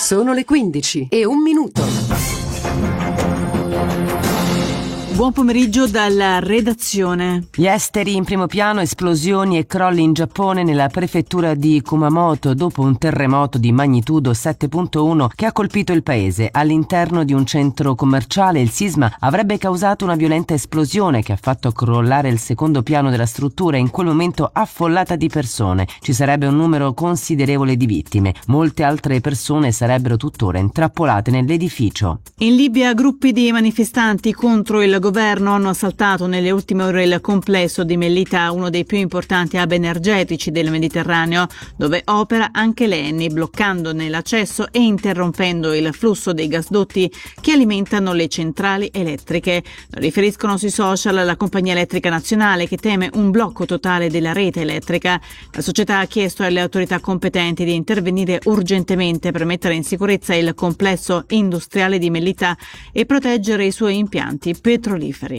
Sono le 15:01. Buon pomeriggio dalla redazione. Gli esteri in primo piano, esplosioni e crolli in Giappone nella prefettura di Kumamoto dopo un terremoto di magnitudo 7.1 che ha colpito il paese. All'interno di un centro commerciale il sisma avrebbe causato una violenta esplosione che ha fatto crollare il secondo piano della struttura, in quel momento affollata di persone. Ci sarebbe un numero considerevole di vittime. Molte altre persone sarebbero tuttora intrappolate nell'edificio. In Libia gruppi di manifestanti contro il governo hanno assaltato nelle ultime ore il complesso di Mellitah, uno dei più importanti hub energetici del Mediterraneo, dove opera anche l'Eni, bloccandone l'accesso e interrompendo il flusso dei gasdotti che alimentano le centrali elettriche. Lo riferiscono sui social la compagnia elettrica nazionale, che teme un blocco totale della rete elettrica. La società ha chiesto alle autorità competenti di intervenire urgentemente per mettere in sicurezza il complesso industriale di Mellitah e proteggere i suoi impianti petroliferi.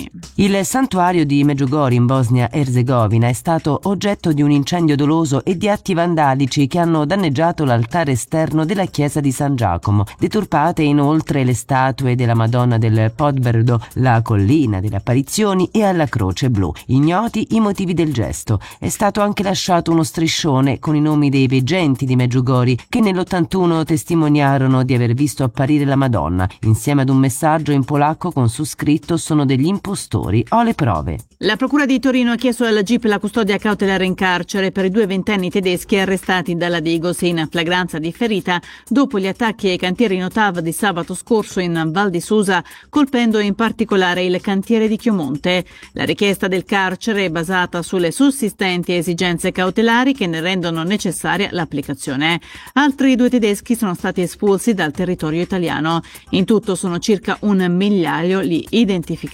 Il santuario di Medjugorje in Bosnia-Erzegovina è stato oggetto di un incendio doloso e di atti vandalici che hanno danneggiato l'altare esterno della chiesa di San Giacomo. Deturpate inoltre le statue della Madonna del Podbrdo, la collina delle apparizioni e alla Croce Blu. Ignoti i motivi del gesto. È stato anche lasciato uno striscione con i nomi dei veggenti di Medjugorje che nell'81 testimoniarono di aver visto apparire la Madonna, insieme ad un messaggio in polacco con su scritto: sono degli impostori, ho le prove. La procura di Torino ha chiesto alla GIP la custodia cautelare in carcere per i 2 ventenni tedeschi arrestati dalla Digos in flagranza differita dopo gli attacchi ai cantieri Notav di sabato scorso in Val di Susa, colpendo in particolare il cantiere di Chiomonte. La richiesta del carcere è basata sulle sussistenti esigenze cautelari che ne rendono necessaria l'applicazione. Altri 2 tedeschi sono stati espulsi dal territorio italiano. In tutto sono circa 1 migliaio gli identificati.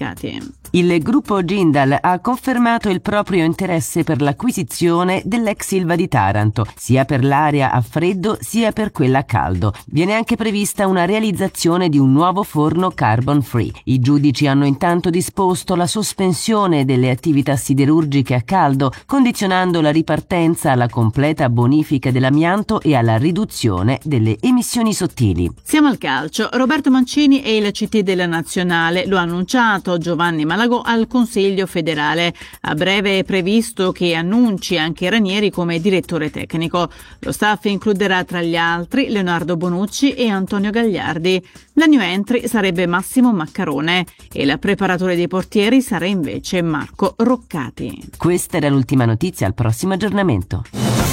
Il gruppo Jindal ha confermato il proprio interesse per l'acquisizione dell'ex Ilva di Taranto, sia per l'area a freddo sia per quella a caldo. Viene anche prevista una realizzazione di un nuovo forno carbon free. I giudici hanno intanto disposto la sospensione delle attività siderurgiche a caldo, condizionando la ripartenza alla completa bonifica dell'amianto e alla riduzione delle emissioni sottili. Siamo al calcio. Roberto Mancini e il CT della Nazionale lo ha annunciato Giovanni Malagò al Consiglio federale. A breve è previsto che annunci anche Ranieri come direttore tecnico. Lo staff includerà tra gli altri Leonardo Bonucci e Antonio Gagliardi. La new entry sarebbe Massimo Maccarone e il preparatore dei portieri sarà invece Marco Roccati. Questa era l'ultima notizia, al prossimo aggiornamento.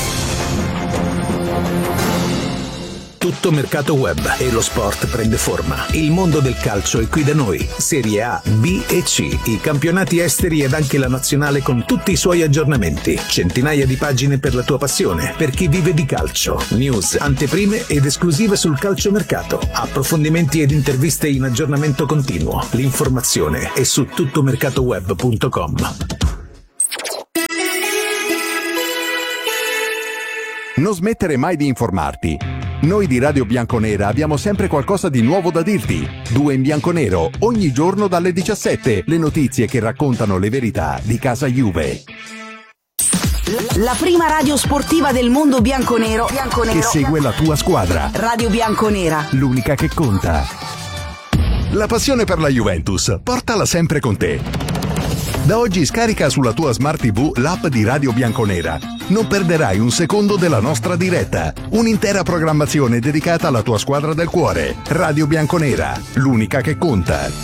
Tutto mercato web e lo sport prende forma. Il mondo del calcio è qui da noi. Serie A, B e C, i campionati esteri ed anche la nazionale con tutti i suoi aggiornamenti. Centinaia di pagine per la tua passione, per chi vive di calcio. News, anteprime ed esclusive sul calciomercato. Approfondimenti ed interviste in aggiornamento continuo. L'informazione è su tuttomercatoweb.com. Non smettere mai di informarti. Noi di Radio Bianconera abbiamo sempre qualcosa di nuovo da dirti. 2 in bianconero, ogni giorno dalle 17. Le notizie che raccontano le verità di casa Juve. La prima radio sportiva del mondo bianconero. Che segue la tua squadra. Radio Bianconera. L'unica che conta. La passione per la Juventus, portala sempre con te. Da oggi scarica sulla tua Smart TV l'app di Radio Bianconera. Non perderai un secondo della nostra diretta. Un'intera programmazione dedicata alla tua squadra del cuore. Radio Bianconera, l'unica che conta.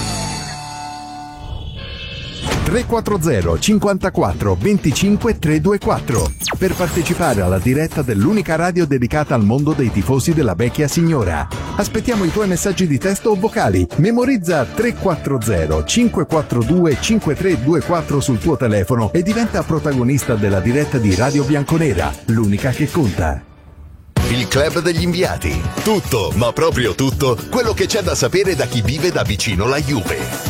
340 54 25 324 per partecipare alla diretta dell'unica radio dedicata al mondo dei tifosi della vecchia signora. Aspettiamo i tuoi messaggi di testo o vocali. Memorizza 340 542 5324 sul tuo telefono e diventa protagonista della diretta di Radio Bianconera, l'unica che conta. Il club degli inviati. Tutto, ma proprio tutto, quello che c'è da sapere da chi vive da vicino la Juve.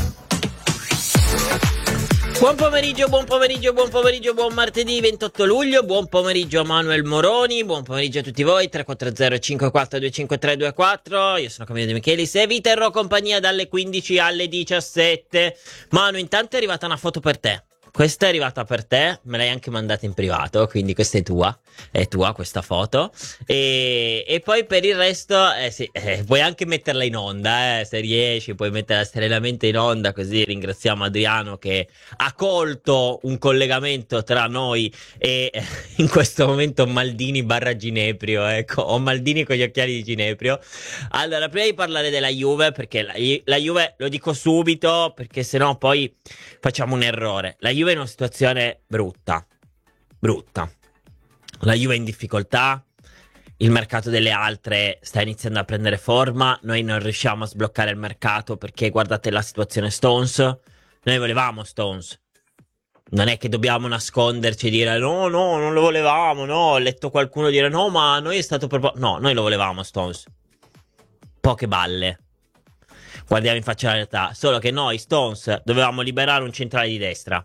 Buon pomeriggio, buon martedì 28 luglio, buon pomeriggio a Manuel Moroni, buon pomeriggio a tutti voi, 340 54 25324, io sono Camillo De Michelis e vi terrò compagnia dalle 15 alle 17. Manu, intanto è arrivata una foto per te. questa è arrivata per te, me l'hai anche mandata in privato, quindi questa è tua questa foto. E poi per il resto, sì, puoi anche metterla in onda, se riesci, puoi metterla serenamente in onda, così ringraziamo Adriano che ha colto un collegamento tra noi e in questo momento Maldini barra Gineprio, ecco, o Maldini con gli occhiali di Gineprio. Allora, prima di parlare della Juve, perché la Juve, lo dico subito, perché sennò poi facciamo un errore. La Juve è in una situazione brutta. La Juve è in difficoltà, il mercato delle altre sta iniziando a prendere forma, noi non riusciamo a sbloccare il mercato perché guardate la situazione Stones, noi volevamo Stones. Non è che dobbiamo nasconderci e dire no, non lo volevamo, no, ho letto qualcuno dire no, ma a noi è stato proposto. No, noi lo volevamo Stones. Poche balle. Guardiamo in faccia la realtà. Solo che noi, Stones, dovevamo liberare un centrale di destra.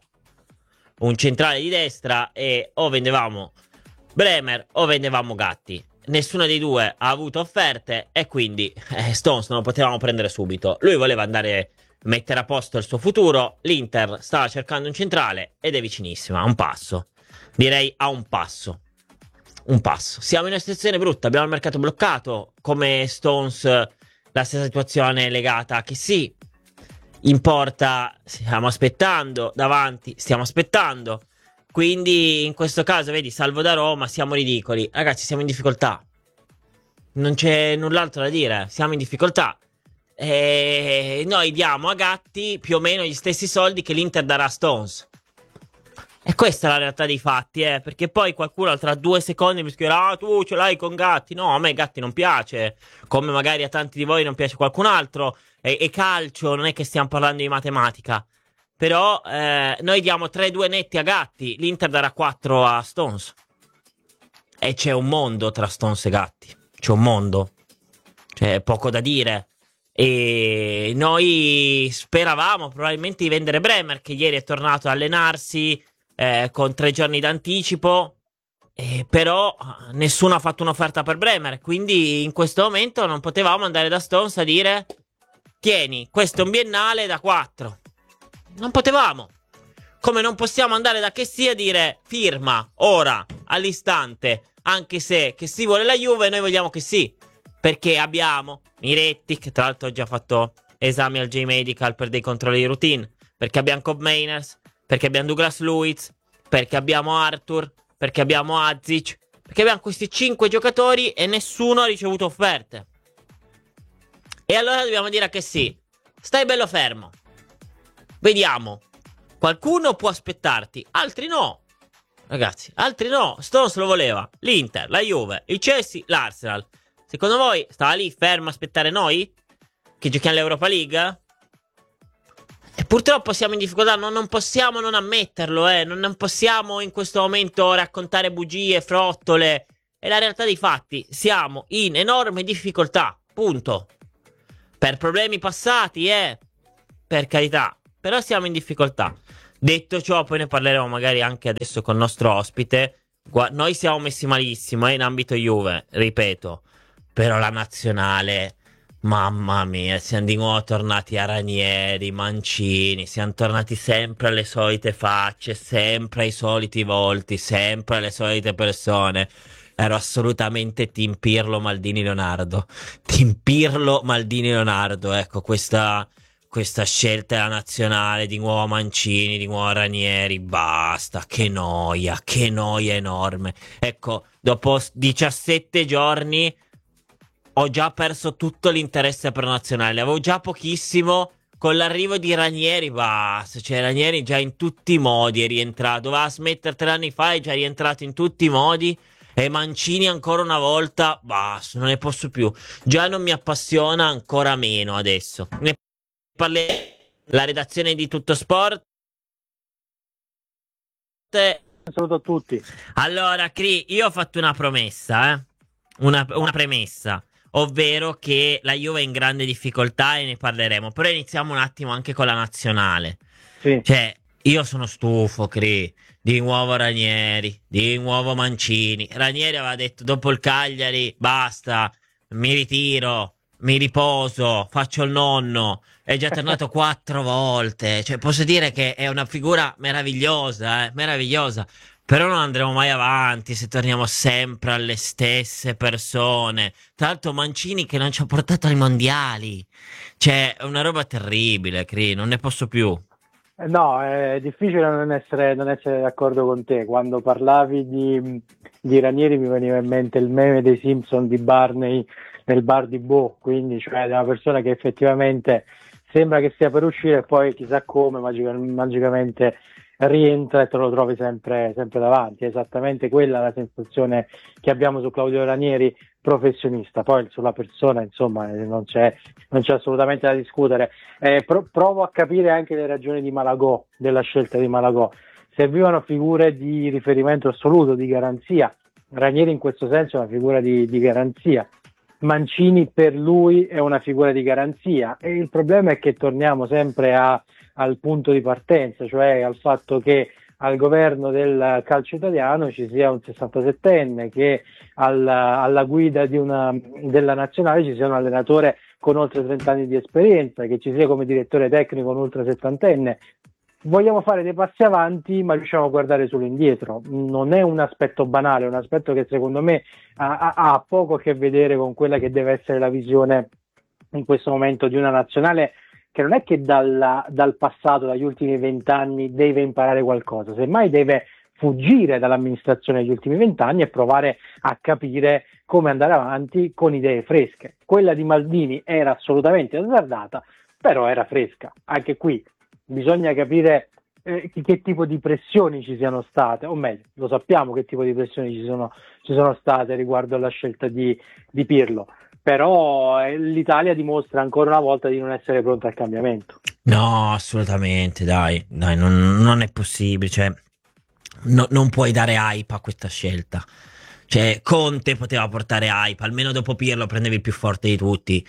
E o vendevamo Bremer o vendevamo Gatti. Nessuno dei due ha avuto offerte e quindi Stones non lo potevamo prendere subito. Lui voleva andare mettere a posto il suo futuro. L'Inter stava cercando un centrale ed è vicinissima, a un passo. Direi a un passo. Siamo in una situazione brutta, abbiamo il mercato bloccato. Come Stones, la stessa situazione è legata a che sì, in porta stiamo aspettando, davanti stiamo aspettando. Quindi in questo caso, vedi, salvo da Roma, siamo ridicoli. Ragazzi, siamo in difficoltà. Non c'è null'altro da dire, siamo in difficoltà. E noi diamo a Gatti più o meno gli stessi soldi che l'Inter darà a Stones. E questa è la realtà dei fatti, perché poi qualcuno tra 2 secondi mi scriverà ah, tu ce l'hai con Gatti. No, a me Gatti non piace, come magari a tanti di voi non piace qualcun altro. E calcio, non è che stiamo parlando di matematica. Però noi diamo 3-2 netti a Gatti, l'Inter darà 4 a Stones. E c'è un mondo tra Stones e Gatti. C'è un mondo. C'è poco da dire. E noi speravamo probabilmente di vendere Bremer, che ieri è tornato a allenarsi con 3 giorni d'anticipo. Però nessuno ha fatto un'offerta per Bremer. Quindi in questo momento non potevamo andare da Stones a dire tieni, questo è un biennale da 4. Non potevamo. Come non possiamo andare da che sia a dire firma ora, all'istante, anche se che si vuole la Juve, noi vogliamo che sì. Perché abbiamo Miretti, che tra l'altro ha già fatto esami al J-Medical per dei controlli di routine. Perché abbiamo Cobb Mainers, perché abbiamo Douglas Luiz, perché abbiamo Arthur, perché abbiamo Azic, perché abbiamo questi 5 giocatori e nessuno ha ricevuto offerte. E allora dobbiamo dire che sì. Stai bello fermo. Vediamo. Qualcuno può aspettarti, altri no. Ragazzi, altri no. Stones lo voleva. L'Inter, la Juve, il Chelsea, l'Arsenal. Secondo voi stava lì fermo a aspettare noi? Che giochiamo l'Europa League? E purtroppo siamo in difficoltà. Non possiamo non ammetterlo, Non possiamo in questo momento raccontare bugie, frottole. È la realtà dei fatti. Siamo in enorme difficoltà. Punto. Per problemi passati, per carità. Però siamo in difficoltà. Detto ciò, poi ne parleremo magari anche adesso con il nostro ospite. Noi siamo messi malissimo in ambito Juve, ripeto. Però la nazionale, mamma mia, siamo di nuovo tornati a Ranieri, Mancini. Siamo tornati sempre alle solite facce, sempre ai soliti volti, sempre alle solite persone. Ero assolutamente Team Pirlo, Maldini, Leonardo. Team Pirlo, Maldini, Leonardo. Ecco, questa scelta della nazionale, di nuovo Mancini, di nuovo Ranieri, basta, che noia enorme. Ecco, dopo 17 giorni ho già perso tutto l'interesse per la nazionale, avevo già pochissimo. Con l'arrivo di Ranieri, basta, cioè Ranieri già in tutti i modi è rientrato, doveva smettere 3 anni fa, è già rientrato in tutti i modi. E Mancini ancora una volta, basta, non ne posso più. Già non mi appassiona, ancora meno adesso. Ne parleremo la redazione di Tutto Sport. Saluto a tutti. Allora, Cri, io ho fatto una promessa, una premessa, ovvero che la Juve è in grande difficoltà e ne parleremo. Però iniziamo un attimo anche con la nazionale. Sì. Cioè, io sono stufo, Cri. Di nuovo Ranieri, di nuovo Mancini. Ranieri aveva detto dopo il Cagliari, basta, mi ritiro. mi riposo, faccio il nonno, è già tornato 4 volte, cioè posso dire che è una figura meravigliosa, meravigliosa, però non andremo mai avanti se torniamo sempre alle stesse persone. Tra l'altro Mancini che non ci ha portato ai mondiali, cioè è una roba terribile, Cri, non ne posso più. No, è difficile non essere d'accordo con te. Quando parlavi di Ranieri mi veniva in mente il meme dei Simpson di Barney nel bar di Bo, quindi cioè una persona che effettivamente sembra che stia per uscire e poi chissà come magicamente rientra e te lo trovi sempre davanti. È esattamente quella la sensazione che abbiamo su Claudio Ranieri, professionista. Poi sulla persona, insomma, non c'è assolutamente da discutere. Provo a capire anche le ragioni di Malagò, della scelta di Malagò. Servivano figure di riferimento assoluto, di garanzia. Ranieri in questo senso è una figura di garanzia. Mancini per lui è una figura di garanzia, e il problema è che torniamo sempre al punto di partenza, cioè al fatto che al governo del calcio italiano ci sia un 67enne, che alla guida della nazionale ci sia un allenatore con oltre 30 anni di esperienza, che ci sia come direttore tecnico un ultra settantenne. Vogliamo fare dei passi avanti, ma riusciamo a guardare solo indietro. Non è un aspetto banale, è un aspetto che secondo me ha poco a che vedere con quella che deve essere la visione in questo momento di una nazionale che non è che dal passato, dagli ultimi 20 anni deve imparare qualcosa, semmai deve fuggire dall'amministrazione degli ultimi 20 anni e provare a capire come andare avanti con idee fresche. Quella di Maldini era assolutamente azzardata, però era fresca. Anche qui bisogna capire che tipo di pressioni ci siano state, o meglio, lo sappiamo che tipo di pressioni ci sono state riguardo alla scelta di Pirlo, però l'Italia dimostra ancora una volta di non essere pronta al cambiamento. No, assolutamente, dai, non è possibile, cioè non puoi dare hype a questa scelta. Cioè, Conte poteva portare hype, almeno dopo Pirlo prendevi il più forte di tutti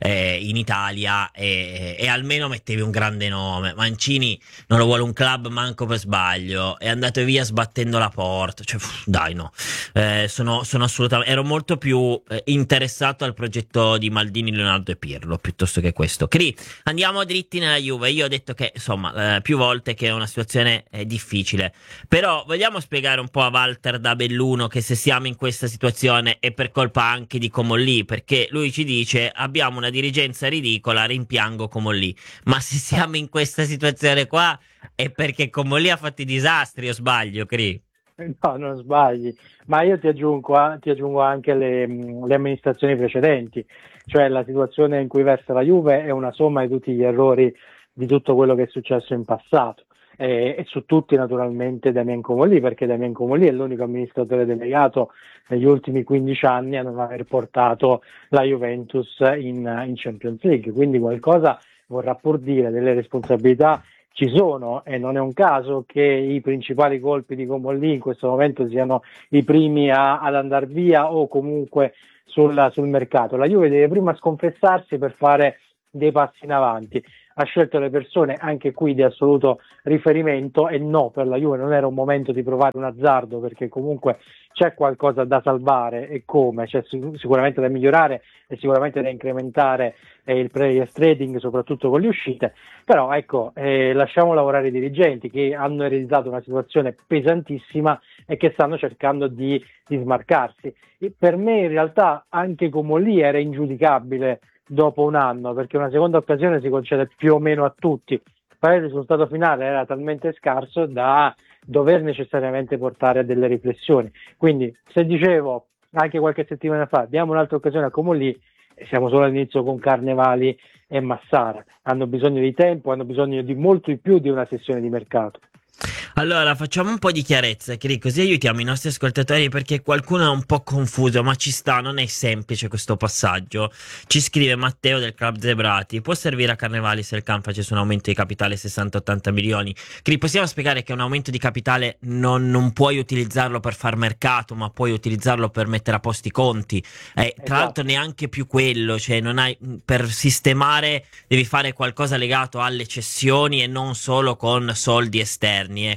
in Italia e almeno mettevi un grande nome. Mancini non lo vuole un club manco per sbaglio, è andato via sbattendo la porta, cioè, dai no, sono assolutamente, ero molto più interessato al progetto di Maldini, Leonardo e Pirlo piuttosto che questo. Cri, andiamo dritti nella Juve. Io ho detto che insomma più volte che è una situazione difficile, però vogliamo spiegare un po' a Walter da Belluno che se siamo in questa situazione è per colpa anche di Comolli, perché lui ci dice abbiamo una dirigenza ridicola, rimpiango Comolli, ma se siamo in questa situazione qua è perché Comolli ha fatto i disastri, o sbaglio, Cri? No, non sbagli, ma io ti aggiungo anche le amministrazioni precedenti, cioè la situazione in cui versa la Juve è una somma di tutti gli errori di tutto quello che è successo in passato. E su tutti naturalmente Damien Comolli, perché Damien Comolli è l'unico amministratore delegato negli ultimi 15 anni a non aver portato la Juventus in Champions League, quindi qualcosa vorrà pur dire, delle responsabilità ci sono, e non è un caso che i principali colpi di Comolli in questo momento siano i primi ad andare via o comunque sul mercato. La Juve deve prima sconfessarsi per fare dei passi in avanti. Ha scelto le persone anche qui di assoluto riferimento, e no, per la Juve non era un momento di provare un azzardo, perché comunque c'è qualcosa da salvare, e come, c'è sicuramente da migliorare e sicuramente da incrementare il player trading, soprattutto con le uscite, però ecco, lasciamo lavorare i dirigenti che hanno ereditato una situazione pesantissima e che stanno cercando di smarcarsi. E per me in realtà anche Comolli era ingiudicabile dopo un anno, perché una seconda occasione si concede più o meno a tutti, però il risultato finale era talmente scarso da dover necessariamente portare a delle riflessioni. Quindi se dicevo anche qualche settimana fa diamo un'altra occasione a Comolli, siamo solo all'inizio con Carnevali e Massara, hanno bisogno di tempo, hanno bisogno di molto di più di una sessione di mercato. Allora facciamo un po' di chiarezza, Cri, così aiutiamo i nostri ascoltatori, perché qualcuno è un po' confuso, ma ci sta, non è semplice questo passaggio. Ci scrive Matteo del Club Zebrati: può servire a Carnevali se il Can facesse un aumento di capitale 60-80 milioni? Cri, possiamo spiegare che un aumento di capitale non puoi utilizzarlo per far mercato, ma puoi utilizzarlo per mettere a posto i conti, tra l'altro neanche più quello, cioè non hai, per sistemare devi fare qualcosa legato alle cessioni e non solo con soldi esterni, ecco.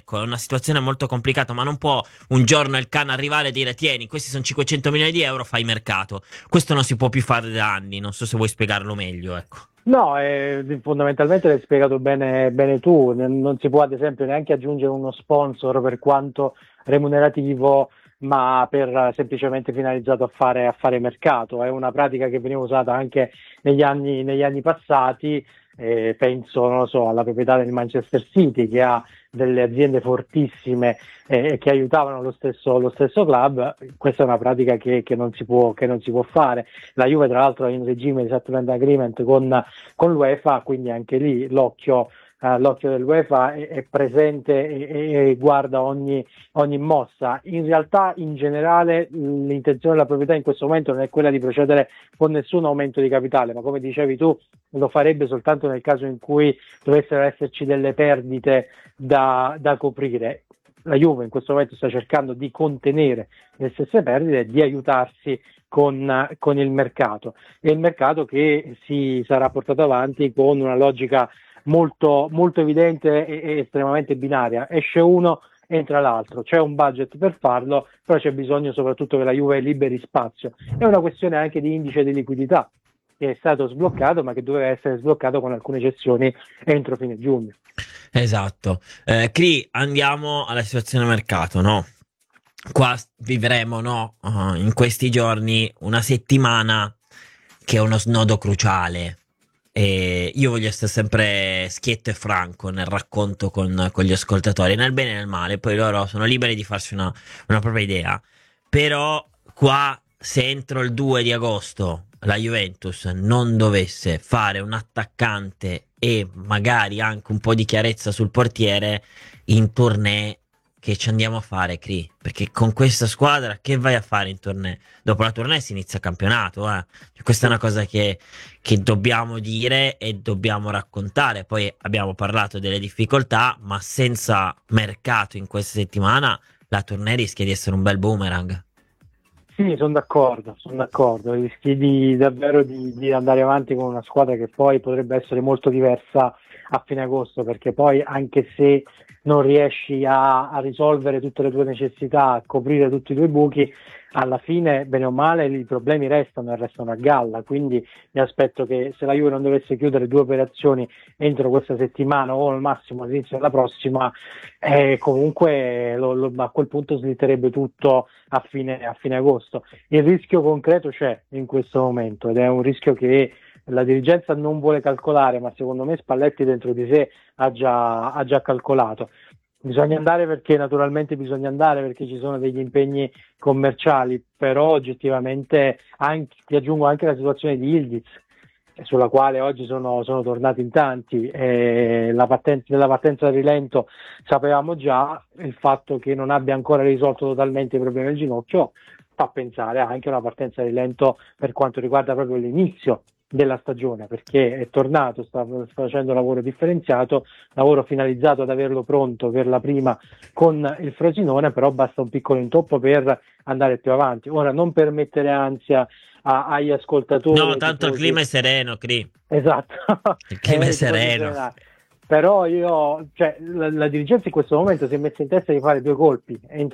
ecco, è una situazione molto complicata, ma non può un giorno il Can arrivare e dire tieni, questi sono 500 milioni di euro, fai mercato. Questo non si può più fare da anni, non so se vuoi spiegarlo meglio, ecco. No, fondamentalmente l'hai spiegato bene tu, non si può ad esempio neanche aggiungere uno sponsor per quanto remunerativo, ma semplicemente finalizzato a fare mercato. È una pratica che veniva usata anche negli anni passati. Penso, non lo so, alla proprietà del Manchester City, che ha delle aziende fortissime che aiutavano lo stesso club. Questa è una pratica che non si può fare. La Juve tra l'altro è in regime di settlement agreement con l'UEFA, quindi anche lì l'occhio dell'UEFA è presente e guarda ogni mossa. In realtà, in generale, l'intenzione della proprietà in questo momento non è quella di procedere con nessun aumento di capitale, ma come dicevi tu, lo farebbe soltanto nel caso in cui dovessero esserci delle perdite da coprire. La Juve in questo momento sta cercando di contenere le stesse perdite e di aiutarsi con il mercato, e il mercato che si sarà portato avanti con una logica molto, molto evidente e estremamente binaria. Esce uno, entra l'altro, c'è un budget per farlo, però c'è bisogno soprattutto che la Juve liberi spazio. È una questione anche di indice di liquidità che è stato sbloccato, ma che doveva essere sbloccato con alcune cessioni entro fine giugno. Esatto. Cri, andiamo alla situazione mercato, no? Qua vivremo, no? In questi giorni una settimana che è uno snodo cruciale. E io voglio essere sempre schietto e franco nel racconto con gli ascoltatori, nel bene e nel male, poi loro sono liberi di farsi una propria idea. Però qua, se entro il 2 di agosto la Juventus non dovesse fare un attaccante e magari anche un po' di chiarezza sul portiere, in tournée che ci andiamo a fare, Cri? Perché con questa squadra che vai a fare in tournée? Dopo la tournée si inizia il campionato, Cioè, questa è una cosa che dobbiamo dire e dobbiamo raccontare. Poi abbiamo parlato delle difficoltà, ma senza mercato in questa settimana la tournée rischia di essere un bel boomerang. Sì, sono d'accordo, rischi davvero di andare avanti con una squadra che poi potrebbe essere molto diversa a fine agosto, perché poi anche se non riesci a risolvere tutte le tue necessità, a coprire tutti i tuoi buchi, alla fine, bene o male, i problemi restano a galla. Quindi mi aspetto che se la Juve non dovesse chiudere 2 operazioni entro questa settimana o al massimo all'inizio della prossima, comunque a quel punto slitterebbe tutto a fine agosto. Il rischio concreto c'è in questo momento ed è un rischio che la dirigenza non vuole calcolare, ma secondo me Spalletti dentro di sé ha già calcolato. Bisogna andare perché ci sono degli impegni commerciali, però oggettivamente ti aggiungo anche la situazione di Ildiz, sulla quale oggi sono tornati in tanti. Della partenza a rilento sapevamo già, il fatto che non abbia ancora risolto totalmente i problemi del ginocchio fa pensare anche a una partenza a rilento per quanto riguarda proprio l'inizio della stagione, perché è tornato, sta facendo lavoro differenziato, lavoro finalizzato ad averlo pronto per la prima con il Frosinone, però basta un piccolo intoppo per andare più avanti. Ora, non per mettere ansia agli ascoltatori. No, tanto il clima è sereno, Cri. Esatto. Il clima è sereno. Però la dirigenza in questo momento si è messa in testa di fare 2 colpi entro